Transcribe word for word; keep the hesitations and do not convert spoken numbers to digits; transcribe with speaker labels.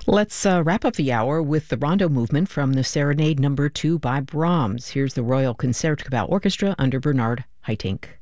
Speaker 1: Let's uh, wrap up the hour with the Rondo movement from the Serenade Number Two by Brahms. Here's the Royal Concertgebouw Orchestra under Bernard Haitink.